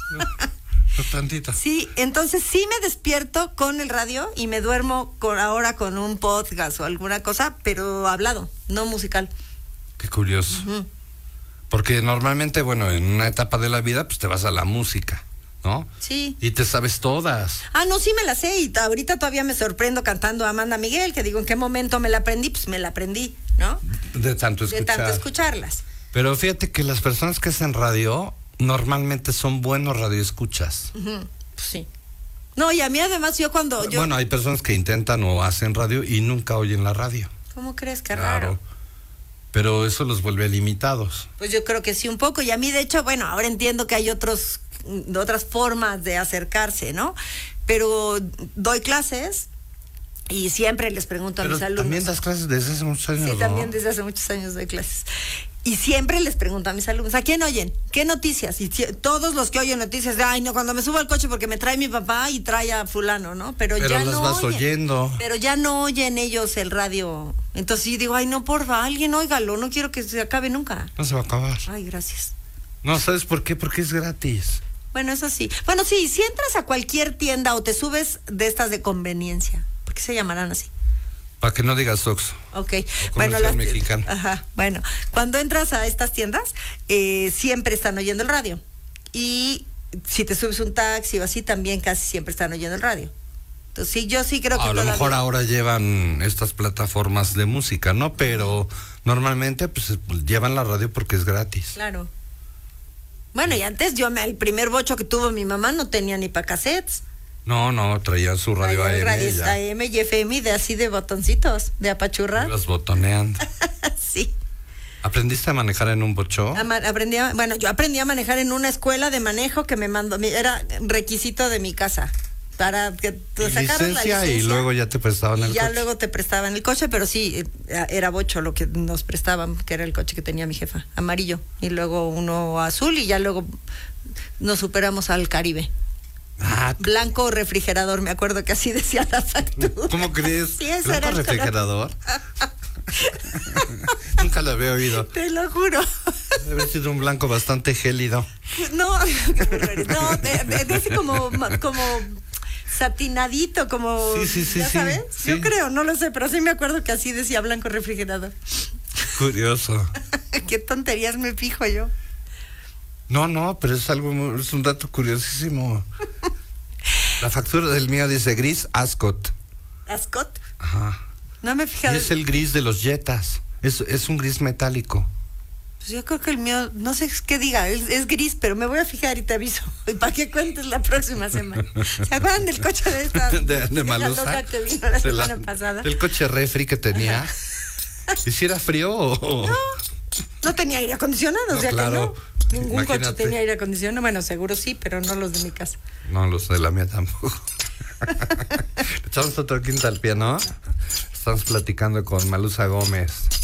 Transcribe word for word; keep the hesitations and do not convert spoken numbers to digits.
No, no tantito. Sí, entonces sí me despierto con el radio y me duermo con, ahora con un podcast o alguna cosa, pero hablado, no musical. Qué curioso. Uh-huh. Porque normalmente, bueno, en una etapa de la vida, pues te vas a la música, ¿no? Sí. Y te sabes todas. Ah, no, sí me la sé y t- ahorita todavía me sorprendo cantando a Amanda Miguel, que digo, ¿en qué momento me la aprendí? Pues me la aprendí, ¿no? De tanto escuchar. De tanto escucharlas. Pero fíjate que las personas que hacen radio normalmente son buenos radioescuchas. Uh-huh. Pues sí. No, y a mí además yo cuando... yo Bueno, hay personas que intentan o hacen radio y nunca oyen la radio. ¿Cómo crees? Qué Claro. raro. Pero eso los vuelve limitados. Pues yo creo que sí un poco. Y a mí, de hecho, bueno, ahora entiendo que hay otros, otras formas de acercarse, ¿no? Pero doy clases y siempre les pregunto Pero a mis alumnos. también das clases desde hace muchos años, Sí, ¿no? también desde hace muchos años doy clases. Y siempre les pregunto a mis alumnos, ¿a quién oyen? ¿Qué noticias? Y si, todos los que oyen noticias de, ay, no, cuando me subo al coche porque me trae mi papá y trae a fulano, ¿no? Pero, Pero ya las no vas oyen. oyendo. Pero ya no oyen ellos el radio. Entonces yo digo, ay, no, porfa, alguien óigalo, no quiero que se acabe nunca. No se va a acabar. Ay, gracias. No, ¿sabes por qué? Porque es gratis. Bueno, eso sí. Bueno, sí, si entras a cualquier tienda o te subes de estas de conveniencia, ¿por qué se llamarán así? Para que no digas Oxxo. Ok, O bueno, comercial mexicano. Ajá, bueno, cuando entras a estas tiendas, eh, siempre están oyendo el radio. Y si te subes un taxi o así, también casi siempre están oyendo el radio. Entonces, sí, yo sí creo que A lo todavía... mejor ahora llevan estas plataformas de música, ¿no? Pero normalmente pues llevan la radio porque es gratis. Claro. Bueno, y antes yo, me, el primer bocho que tuvo mi mamá no tenía ni para cassettes. No, no, traían su radio A M. Radio ya. A M y F M de así de botoncitos, de apachurrar. Ibas botoneando. Sí. ¿Aprendiste a manejar en un bocho? Ama- aprendí a- bueno, yo aprendí a manejar en una escuela de manejo que me mandó, mi- era requisito de mi casa para que te Y sacaras la licencia, licencia y luego ya te prestaban y el ya coche. luego te prestaban el coche, pero sí, eh, era bocho lo que nos prestaban, que era el coche que tenía mi jefa, amarillo, y luego uno azul y ya luego nos superamos al Caribe. Ah, Blanco refrigerador, me acuerdo que así decía la factura. ¿cómo crees? Sí, ese ¿Blanco era el color. refrigerador? Nunca lo había oído. Te lo juro. Debe haber sido un blanco bastante gélido. No, no, de, de, de ese como, como satinadito, como, Sí, sí, sí, ¿ya sí, sabes? sí. Yo creo, no lo sé, pero sí me acuerdo que así decía blanco refrigerador. Curioso. Qué tonterías me fijo yo. No, no, pero es algo, muy- es un dato curiosísimo. La factura del mío dice gris Ascot. ¿Ascot? Ajá. No me he Y fijado. es el gris de los Jetas. Es, es un gris metálico. Pues yo creo que el mío, no sé qué diga, es, es gris, pero me voy a fijar y te aviso. Y para que cuentes la próxima semana. ¿Se acuerdan del coche de esta? De, de la Malusa. loca que vino la De semana pasada. Del coche refri que tenía. ¿Y si era frío o...? No, no tenía aire acondicionado, No, o sea claro. que no. Ningún Imagínate. coche tenía aire acondicionado. Bueno, seguro sí, pero no los de mi casa. No, los de la mía tampoco. Echamos otro quinta al piano. Estamos platicando con Malusa Gómez.